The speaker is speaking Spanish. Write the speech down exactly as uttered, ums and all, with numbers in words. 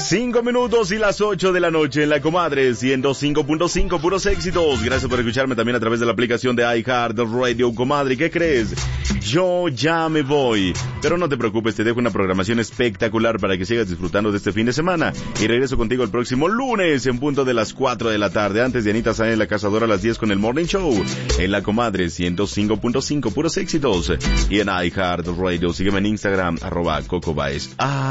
Cinco minutos y las ocho de la noche en La Comadre, ciento cinco punto cinco, puros éxitos. Gracias por escucharme también a través de la aplicación de iHeartRadio. Comadre, ¿qué crees? Yo ya me voy. Pero no te preocupes, te dejo una programación espectacular para que sigas disfrutando de este fin de semana. Y regreso contigo el próximo lunes en punto de las cuatro de la tarde. Antes de Anita Sáenz, La Cazadora, a las diez con el Morning Show. En La Comadre, ciento cinco punto cinco, puros éxitos. Y en iHeartRadio, sígueme en Instagram, arroba Coco Baez. Ah.